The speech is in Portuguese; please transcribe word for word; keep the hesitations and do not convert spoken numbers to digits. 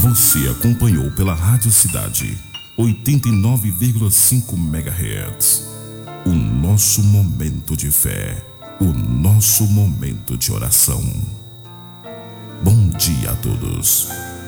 Você acompanhou pela Rádio Cidade oitenta e nove vírgula cinco megahertz. O nosso momento de fé, o nosso momento de oração. Bom dia a todos.